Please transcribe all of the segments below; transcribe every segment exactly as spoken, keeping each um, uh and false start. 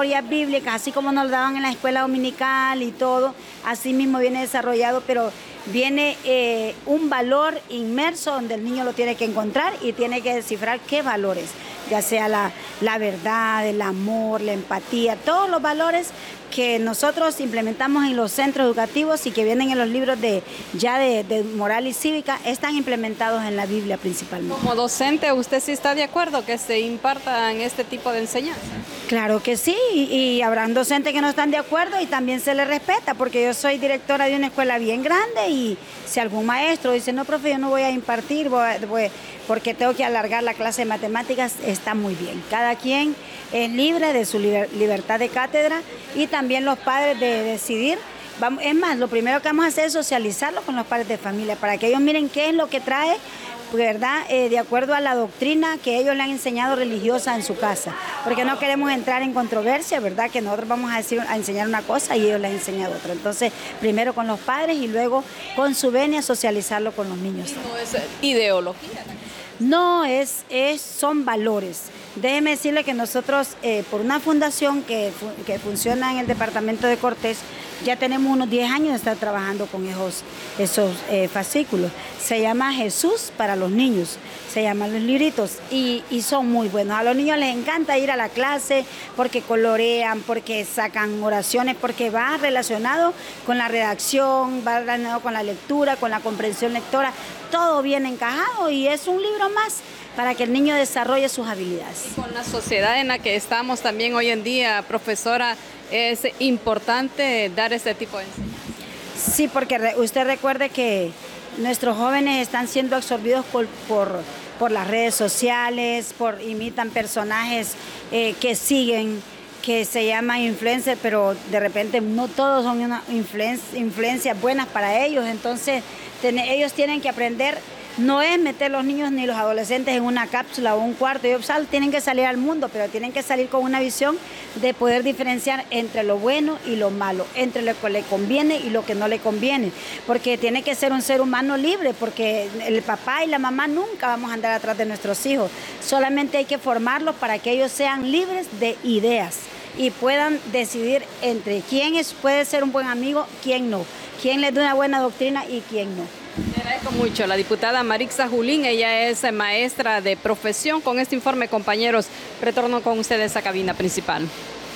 joyas bíblicas, así como nos daban en la escuela dominical y todo, así mismo viene desarrollado, pero viene eh, un valor inmerso donde el niño lo tiene que encontrar y tiene que descifrar qué valores, ya sea la, la verdad, el amor, la empatía, todos los valores que nosotros implementamos en los centros educativos y que vienen en los libros de ya de, de moral y cívica, están implementados en la Biblia principalmente. Como docente, ¿usted sí está de acuerdo que se impartan este tipo de enseñanza? Claro que sí, y, y habrán docentes que no están de acuerdo y también se les respeta, porque yo soy directora de una escuela bien grande y si algún maestro dice, no, profe, yo no voy a impartir voy, voy, porque tengo que alargar la clase de matemáticas, está muy bien. Cada quien es libre de su liber, libertad de cátedra y también los padres de decidir. Vamos, es más, lo primero que vamos a hacer es socializarlo con los padres de familia para que ellos miren qué es lo que trae, ¿verdad? Eh, de acuerdo a la doctrina que ellos le han enseñado religiosa en su casa, porque no queremos entrar en controversia, ¿verdad? Que nosotros vamos a, decir, a enseñar una cosa y ellos les han enseñado otra. Entonces, primero con los padres y luego con su venia socializarlo con los niños. No es ideología. No, es, es, son valores. Déjeme decirle que nosotros, eh, por una fundación que, que funciona en el departamento de Cortés, ya tenemos unos diez años de estar trabajando con esos, esos eh, fascículos. Se llama Jesús para los niños, se llaman los libritos y, y son muy buenos. A los niños les encanta ir a la clase porque colorean, porque sacan oraciones, porque va relacionado con la redacción, va relacionado con la lectura, con la comprensión lectora, todo bien encajado y es un libro más para que el niño desarrolle sus habilidades. Con la sociedad en la que estamos también hoy en día, profesora, es importante dar este tipo de enseñanza. Sí, porque re, usted recuerde que nuestros jóvenes están siendo absorbidos por, por, por las redes sociales, por imitan personajes eh, que siguen, que se llaman influencers, pero de repente no todos son una influencia, influencias buenas para ellos, entonces ten, ellos tienen que aprender. No es meter los niños ni los adolescentes en una cápsula o un cuarto, ellos tienen que salir al mundo, pero tienen que salir con una visión de poder diferenciar entre lo bueno y lo malo, entre lo que le conviene y lo que no le conviene, porque tiene que ser un ser humano libre, porque el papá y la mamá nunca vamos a andar atrás de nuestros hijos, solamente hay que formarlos para que ellos sean libres de ideas y puedan decidir entre quién es, puede ser un buen amigo, quién no, quién les da una buena doctrina y quién no. Le agradezco mucho. La diputada Marixa Julín, ella es maestra de profesión. Con este informe, compañeros, retorno con ustedes a cabina principal.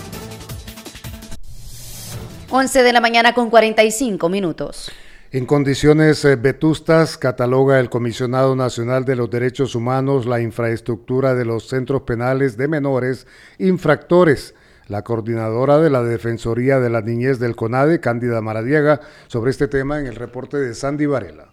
once de la mañana con cuarenta y cinco minutos. En condiciones vetustas, cataloga el Comisionado Nacional de los Derechos Humanos la infraestructura de los centros penales de menores infractores. La coordinadora de la Defensoría de la Niñez del CONADE, Cándida Maradiaga, sobre este tema en el reporte de Sandy Varela.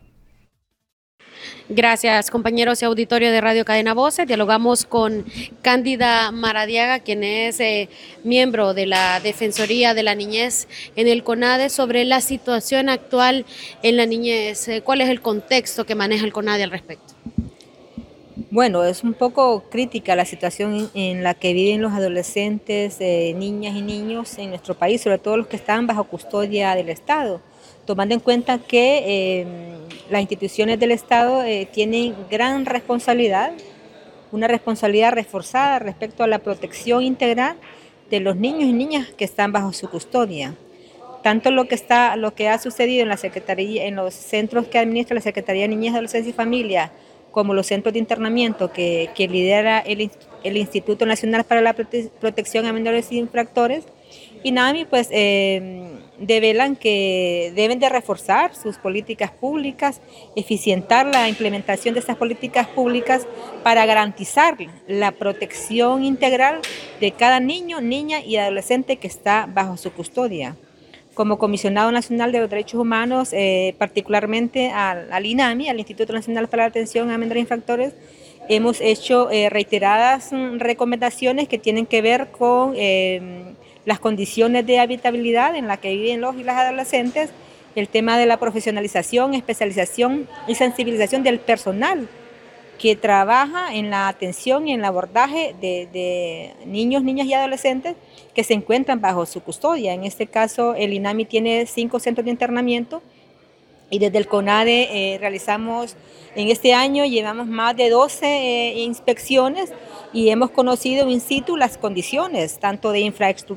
Gracias, compañeros y auditorio de Radio Cadena Voces. Dialogamos con Cándida Maradiaga, quien es eh, miembro de la Defensoría de la Niñez en el CONADE, sobre la situación actual en la niñez. Eh, ¿Cuál es el contexto que maneja el CONADE al respecto? Bueno, es un poco crítica la situación en la que viven los adolescentes, eh, niñas y niños en nuestro país, sobre todo los que están bajo custodia del Estado, tomando en cuenta que eh, las instituciones del Estado eh, tienen gran responsabilidad, una responsabilidad reforzada respecto a la protección integral de los niños y niñas que están bajo su custodia. Tanto lo que está, lo que ha sucedido en la Secretaría, en los centros que administra la Secretaría de Niñez, Adolescencia y Familia, como los centros de internamiento que, que lidera el, el Instituto Nacional para la Prote- Protección a Menores Infractores, INAMI, pues eh, develan que deben de reforzar sus políticas públicas, eficientar la implementación de estas políticas públicas para garantizar la protección integral de cada niño, niña y adolescente que está bajo su custodia. Como Comisionado Nacional de los Derechos Humanos, eh, particularmente al, al INAMI, al Instituto Nacional para la Atención a Menores Infractores, hemos hecho eh, reiteradas mm, recomendaciones que tienen que ver con eh, las condiciones de habitabilidad en las que viven los y las adolescentes, el tema de la profesionalización, especialización y sensibilización del personal que trabaja en la atención y en el abordaje de, de niños, niñas y adolescentes que se encuentran bajo su custodia. En este caso, el INAMI tiene cinco centros de internamiento y desde el CONADE eh, realizamos, en este año llevamos más de doce eh, inspecciones y hemos conocido in situ las condiciones, tanto de infraestructura,